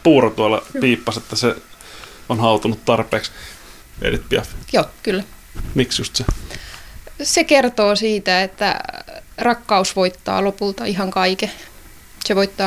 Puuro tuolla piippasi, että se on hautunut tarpeeksi, Edith Piaf. Joo, kyllä. Miksi just se? Se kertoo siitä, että rakkaus voittaa lopulta ihan kaiken. Se voittaa